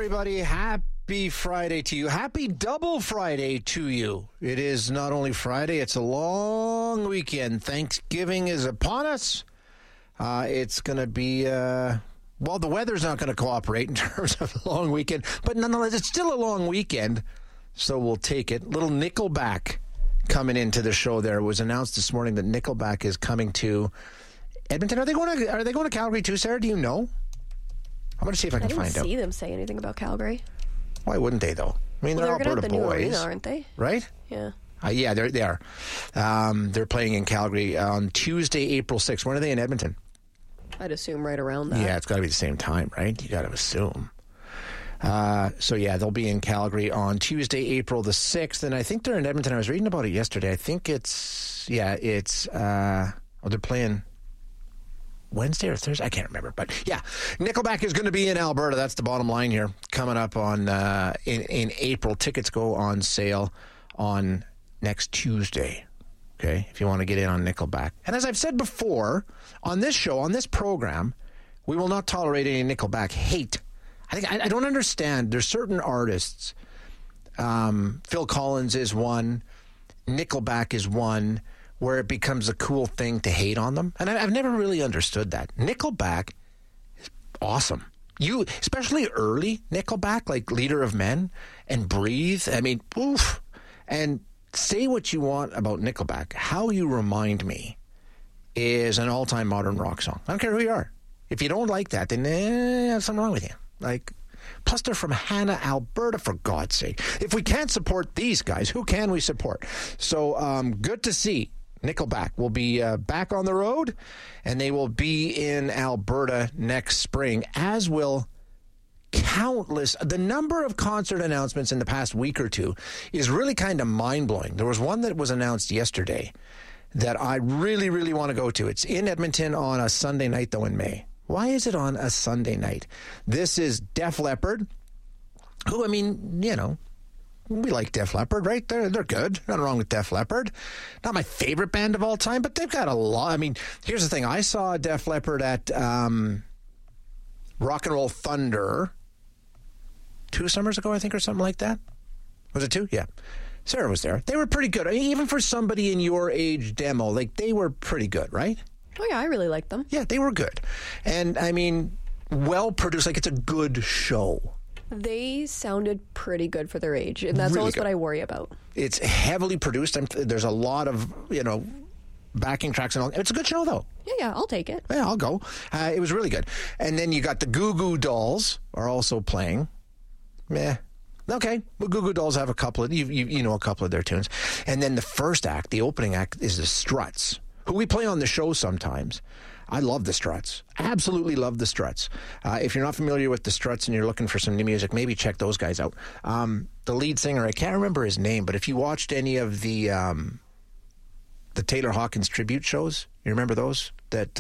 everybody. Happy Friday to you. Happy double Friday to you. It is not only Friday, it's a long weekend. Thanksgiving is upon us. It's going to be, the weather's not going to cooperate in terms of a long weekend, but nonetheless, it's still a long weekend, so we'll take it. Little Nickelback coming into the show there. It was announced this morning that Nickelback is coming to Edmonton. Are they going to Calgary too, Sarah? Do you know? I'm going to see if I can find out. I didn't see them say anything about Calgary. Why wouldn't they, though? I mean, they're Alberta boys. They're going to have the new arena, aren't they? Right? Yeah. Yeah, they are. They're playing in Calgary on Tuesday, April 6th. When are they in Edmonton? I'd assume right around that. Yeah, it's got to be the same time, right? You got to assume. They'll be in Calgary on Tuesday, April the 6th. And I think they're in Edmonton. I was reading about it yesterday. I think they're playing Wednesday or Thursday? I can't remember. But yeah, Nickelback is going to be in Alberta. That's the bottom line here. Coming up on in April. Tickets go on sale on next Tuesday. Okay, if you want to get in on Nickelback. And as I've said before, on this show, on this program, we will not tolerate any Nickelback hate. I don't understand. There's certain artists. Phil Collins is one. Nickelback is one, where it becomes a cool thing to hate on them. And I've never really understood that. Nickelback is awesome. Especially early Nickelback, like Leader of Men and Breathe. I mean, oof. And say what you want about Nickelback. How You Remind Me is an all-time modern rock song. I don't care who you are. If you don't like that, then there's something wrong with you. Plus they're from Hanna, Alberta, for God's sake. If we can't support these guys, who can we support? So good to see Nickelback will be back on the road, and they will be in Alberta next spring, as will countless. The number of concert announcements in the past week or two is really kind of mind-blowing. There was one that was announced yesterday that I really, really want to go to. It's in Edmonton on a Sunday night, though, in May. Why is it on a Sunday night? This is Def Leppard, who, I mean, you know, we like Def Leppard, right? They're good. Nothing wrong with Def Leppard. Not my favorite band of all time, but they've got a lot. I mean, here's the thing. I saw Def Leppard at Rock and Roll Thunder 2 summers ago, I think, or something like that. Was it 2? Yeah. Sarah was there. They were pretty good. I mean, even for somebody in your age demo, they were pretty good, right? Oh, yeah, I really liked them. Yeah, they were good. And, I mean, well produced. It's a good show. They sounded pretty good for their age, and that's really always good. What I worry about. It's heavily produced. There's a lot of, backing tracks and all. It's a good show, though. Yeah, I'll take it. Yeah, I'll go. It was really good. And then you got the Goo Goo Dolls are also playing. Meh. Okay, well, Goo Goo Dolls have a couple of, you know a couple of their tunes. And then the first act, the opening act, is the Struts, who we play on the show sometimes. I love the Struts. Absolutely love the Struts. If you're not familiar with the Struts and you're looking for some new music, maybe check those guys out. The lead singer, I can't remember his name, but if you watched any of the Taylor Hawkins tribute shows, you remember those that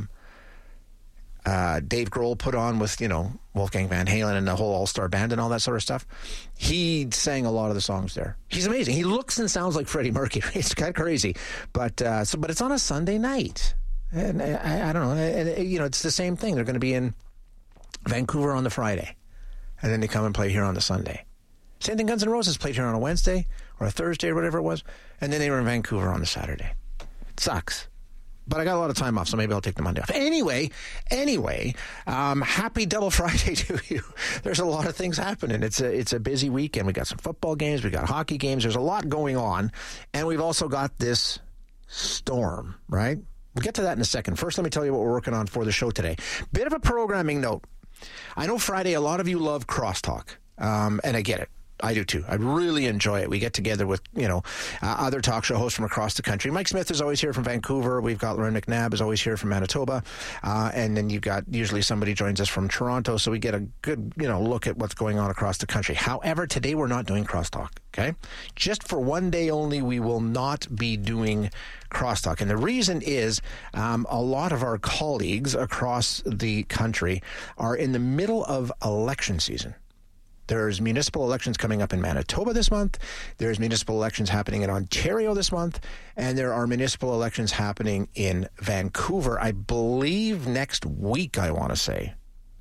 Dave Grohl put on with, Wolfgang Van Halen and the whole all-star band and all that sort of stuff? He sang a lot of the songs there. He's amazing. He looks and sounds like Freddie Mercury. It's kind of crazy. But it's on a Sunday night. And I don't know. It's the same thing. They're going to be in Vancouver on the Friday, and then they come and play here on the Sunday. Same thing. Guns N' Roses played here on a Wednesday or a Thursday or whatever it was, and then they were in Vancouver on the Saturday. It sucks, but I got a lot of time off, so maybe I'll take the Monday off. Anyway, happy double Friday to you. There's a lot of things happening. It's a busy weekend. We got some football games. We got hockey games. There's a lot going on, and we've also got this storm, right? We'll get to that in a second. First, let me tell you what we're working on for the show today. Bit of a programming note. I know Friday, a lot of you love Crosstalk, and I get it. I do too. I really enjoy it. We get together with, other talk show hosts from across the country. Mike Smith is always here from Vancouver. We've got Lauren McNabb is always here from Manitoba. And then you've got usually somebody joins us from Toronto. So we get a good, look at what's going on across the country. However, today we're not doing Crosstalk. Okay. Just for one day only, we will not be doing Crosstalk. And the reason is a lot of our colleagues across the country are in the middle of election season. There's municipal elections coming up in Manitoba this month. There's municipal elections happening in Ontario this month. And there are municipal elections happening in Vancouver, I believe, next week, I want to say.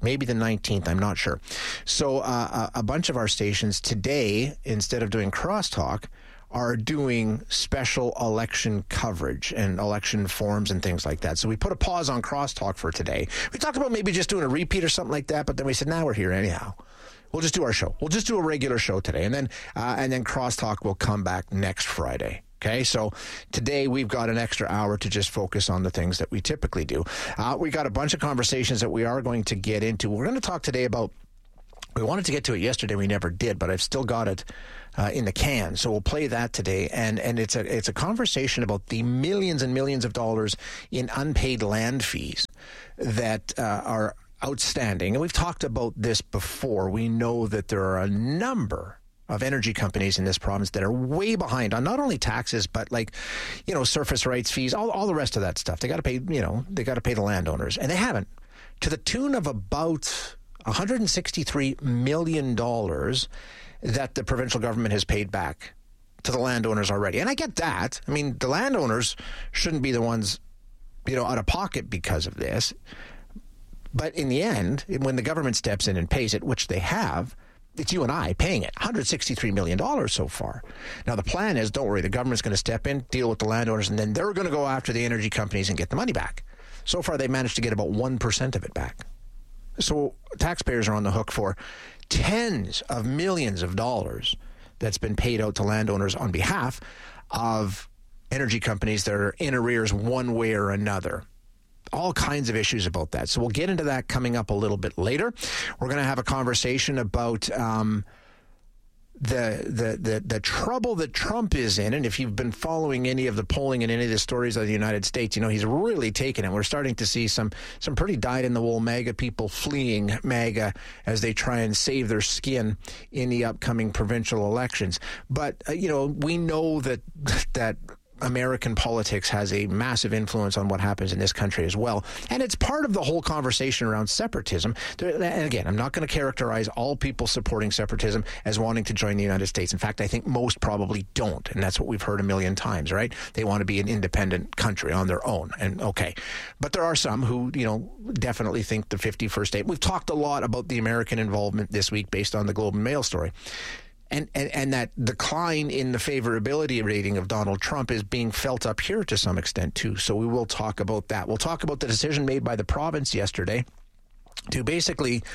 Maybe the 19th, I'm not sure. So a bunch of our stations today, instead of doing crosstalk, are doing special election coverage and election forums and things like that. So we put a pause on crosstalk for today. We talked about maybe just doing a repeat or something like that, but then we said, now we're here anyhow. We'll just do our show. We'll just do a regular show today, and then crosstalk will come back next Friday. Okay, so today we've got an extra hour to just focus on the things that we typically do. We got a bunch of conversations that we are going to get into. We're going to talk today about, we wanted to get to it yesterday, we never did, but I've still got it in the can. So we'll play that today, and it's a conversation about the millions and millions of dollars in unpaid land fees that are outstanding. And we've talked about this before. We know that there are a number of energy companies in this province that are way behind on not only taxes, but surface rights fees, all the rest of that stuff. They got to pay, they got to pay the landowners, and they haven't, to the tune of about $163 million that the provincial government has paid back to the landowners already. And I get that. I mean, the landowners shouldn't be the ones, out of pocket because of this. But in the end, when the government steps in and pays it, which they have, it's you and I paying it, $163 million so far. Now, the plan is, don't worry, the government's going to step in, deal with the landowners, and then they're going to go after the energy companies and get the money back. So far, they managed to get about 1% of it back. So taxpayers are on the hook for tens of millions of dollars that's been paid out to landowners on behalf of energy companies that are in arrears one way or another. All kinds of issues about that. So we'll get into that coming up a little bit later. We're going to have a conversation about the trouble that Trump is in. And if you've been following any of the polling and any of the stories of the United States, he's really taken it. We're starting to see some pretty dyed-in-the-wool MAGA people fleeing MAGA as they try and save their skin in the upcoming provincial elections. But, we know that American politics has a massive influence on what happens in this country as well. And it's part of the whole conversation around separatism. And again, I'm not going to characterize all people supporting separatism as wanting to join the United States. In fact, I think most probably don't. And that's what we've heard a million times, right? They want to be an independent country on their own. And okay. But there are some who, definitely think the 51st state. We've talked a lot about the American involvement this week based on the Globe and Mail story. And that decline in the favorability rating of Donald Trump is being felt up here to some extent, too. So we will talk about that. We'll talk about the decision made by the province yesterday to basically,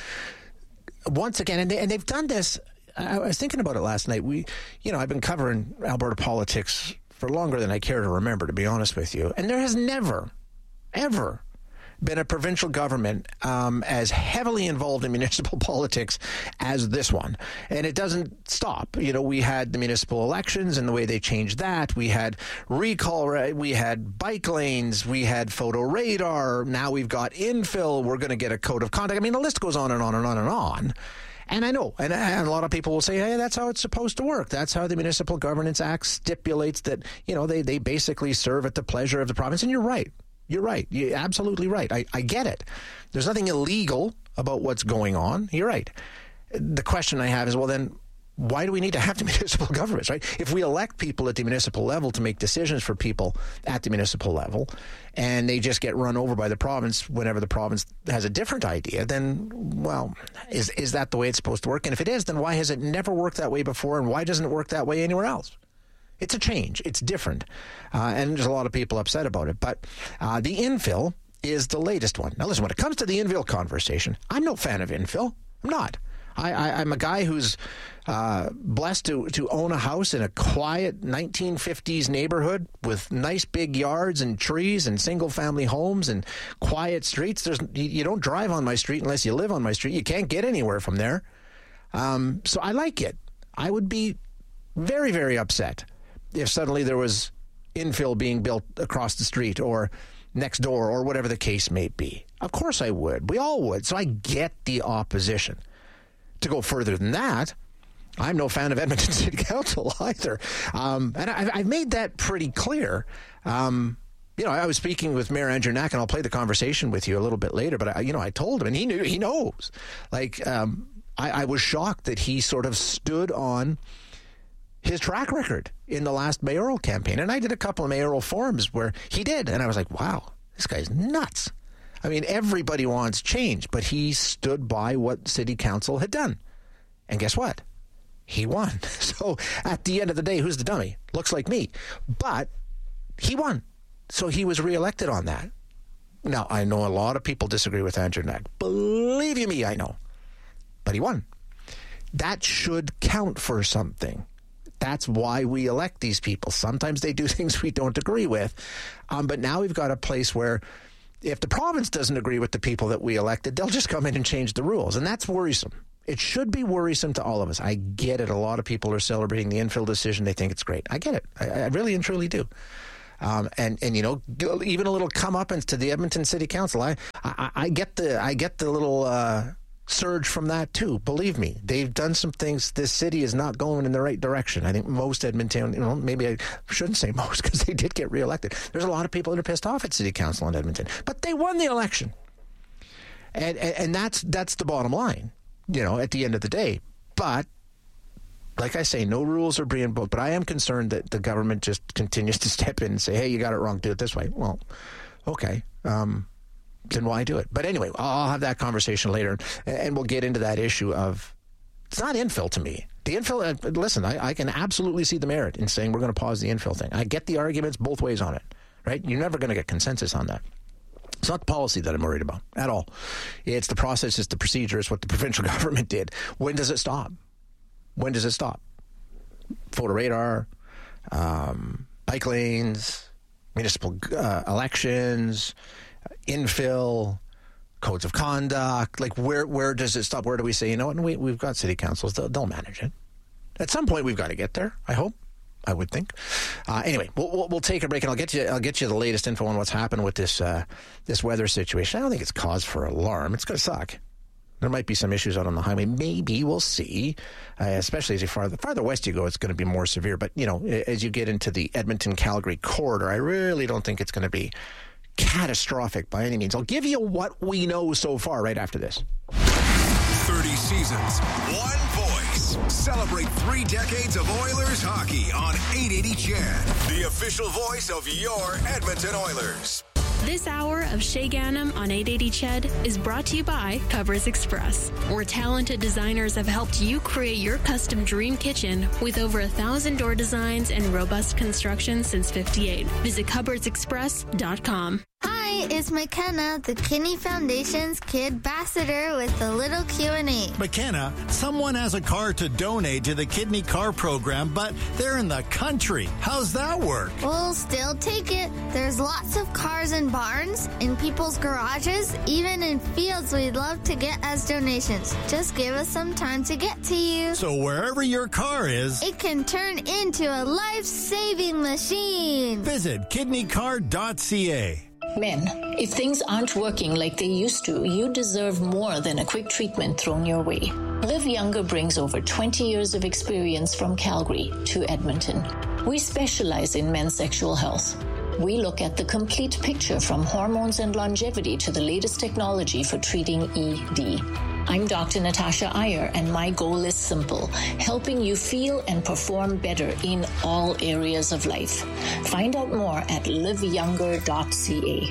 once again, and they've done this. I was thinking about it last night. I've been covering Alberta politics for longer than I care to remember, to be honest with you. And there has never, ever been a provincial government as heavily involved in municipal politics as this one. And it doesn't stop. We had the municipal elections and the way they changed that. We had recall, we had bike lanes, we had photo radar. Now we've got infill. We're going to get a code of conduct. I mean, the list goes on and on and on and on. And I know, and a lot of people will say, hey, that's how it's supposed to work. That's how the Municipal Governance Act stipulates that, they basically serve at the pleasure of the province. And you're right. You're right. You're absolutely right. I get it. There's nothing illegal about what's going on. You're right. The question I have is, well, then, why do we need to have the municipal governments, right? If we elect people at the municipal level to make decisions for people at the municipal level, and they just get run over by the province whenever the province has a different idea, then, well, is that the way it's supposed to work? And if it is, then why has it never worked that way before, and why doesn't it work that way anywhere else? It's a change. It's different. And there's a lot of people upset about it. But the infill is the latest one. Now, listen, when it comes to the infill conversation, I'm no fan of infill. I'm not. I'm a guy who's blessed to own a house in a quiet 1950s neighborhood with nice big yards and trees and single-family homes and quiet streets. You don't drive on my street unless you live on my street. You can't get anywhere from there. So I like it. I would be very, very upset if suddenly there was infill being built across the street or next door or whatever the case may be. Of course I would. We all would. So I get the opposition. To go further than that, I'm no fan of Edmonton City Council either. And I've made that pretty clear. I was speaking with Mayor Andrew Knack, and I'll play the conversation with you a little bit later, but I told him, and he knows. I was shocked that he sort of stood on his track record in the last mayoral campaign. And I did a couple of mayoral forums where he did. And I was like, wow, this guy's nuts. I mean, everybody wants change, but he stood by what City Council had done. And guess what? He won. So at the end of the day, who's the dummy? Looks like me. But he won. So he was reelected on that. Now, I know a lot of people disagree with Andrew Knack. Believe you me, I know. But he won. That should count for something. That's why we elect these people. Sometimes they do things we don't agree with. But now we've got a place where if the province doesn't agree with the people that we elected, they'll just come in and change the rules. And that's worrisome. It should be worrisome to all of us. I get it. A lot of people are celebrating the infill decision. They think it's great. I get it. I really and truly do. And you know, even a little comeuppance to the Edmonton City Council. I get the little surge from that too. Believe me, they've done some things. This city is not going in the right direction. I think most Edmonton, you know, maybe I shouldn't say most because they did get reelected. There's a lot of people that are pissed off at City Council in Edmonton, but they won the election, and that's the bottom line. You know, at the end of the day, but. Like I say, no rules are being broken, but I am concerned that the government just continues to step in and say, hey, you got it wrong, do it this way. Well, okay. Then why do it? But anyway, I'll have that conversation later, and we'll get into that issue of, it's not infill to me. The infill, listen, I can absolutely see the merit in saying we're going to pause the infill thing. I get the arguments both ways on it, right? You're never going to get consensus on that. It's not the policy that I'm worried about at all. It's the process, it's the procedure, it's what the provincial government did. When does it stop? When does it stop? Photo radar, bike lanes, municipal elections, infill, codes of conduct. Like, where does it stop? Where do we say, you know what, we've got city councils, they'll manage it. At some point, we've got to get there, I hope. I would think. Anyway, we'll take a break, and I'll get you the latest info on what's happened with this weather situation. I don't think it's cause for alarm. It's going to suck. There might be some issues out on the highway. Maybe we'll see, especially as you farther west you go, it's going to be more severe. But, you know, as you get into the Edmonton-Calgary corridor, I really don't think it's going to be catastrophic by any means. I'll give you what we know so far right after this. 30 seasons, one voice. Celebrate 3 decades of Oilers hockey on 880 CHED, the official voice of your Edmonton Oilers. This hour of Shay Ganem on 880 CHED is brought to you by Cupboards Express, where talented designers have helped you create your custom dream kitchen with over 1,000 door designs and robust construction since '58. Visit cupboardsexpress.com. Hi, it's McKenna, the Kinney Foundation's Kid Ambassador with a little Q&A. McKenna, someone has a car to donate to the Kidney Car Program, but they're in the country. How's that work? We'll still take it. There's lots of cars in barns, in people's garages, even in fields we'd love to get as donations. Just give us some time to get to you. So wherever your car is, it can turn into a life-saving machine. Visit kidneycar.ca. Men, if things aren't working like they used to, you deserve more than a quick treatment thrown your way. Live Younger brings over 20 years of experience from Calgary to Edmonton. We specialize in men's sexual health. We look at the complete picture from hormones and longevity to the latest technology for treating ED. I'm Dr. Natasha Iyer, and my goal is simple: helping you feel and perform better in all areas of life. Find out more at liveyounger.ca.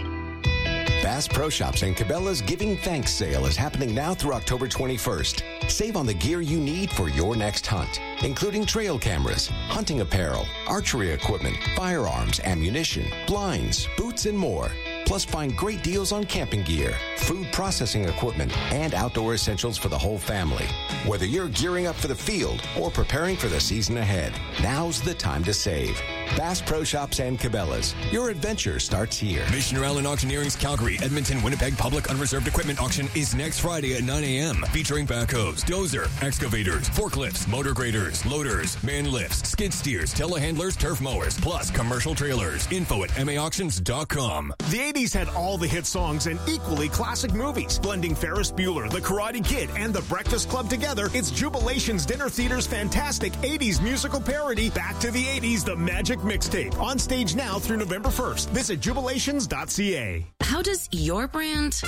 Bass Pro Shops and Cabela's Giving Thanks sale is happening now through October 21st. Save on the gear you need for your next hunt, including trail cameras, hunting apparel, archery equipment, firearms, ammunition, blinds, boots, and more. Plus, find great deals on camping gear, food processing equipment, and outdoor essentials for the whole family. Whether you're gearing up for the field or preparing for the season ahead, now's the time to save. Bass Pro Shops and Cabela's. Your adventure starts here. Missioner Island Auctioneering's Calgary, Edmonton, Winnipeg Public Unreserved Equipment Auction is next Friday at 9 a.m. featuring backhoes, dozer, excavators, forklifts, motor graders, loaders, man lifts, skid steers, telehandlers, turf mowers, plus commercial trailers. Info at maauctions.com. The 80s had all the hit songs and equally classic movies. Blending Ferris Bueller, The Karate Kid, and The Breakfast Club together, it's Jubilation's Dinner Theater's fantastic 80s musical parody, Back to the 80s, The Magic Mixtape. On stage now through November 1st. Visit jubilations.ca. How does your brand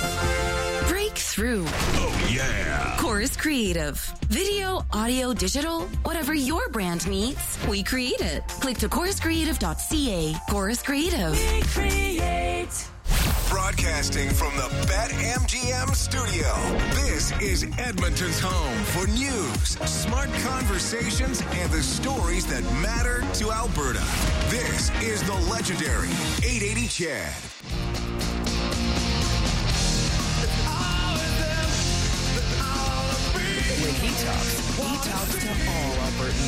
break through? Oh, yeah. Chorus Creative. Video, audio, digital, whatever your brand needs, we create it. Click to choruscreative.ca. Chorus Creative. We create. Broadcasting from the BetMGM studio, this is Edmonton's home for news, smart conversations, and the stories that matter to Alberta. This is the legendary 880 Chad. When he talks to all Albertans.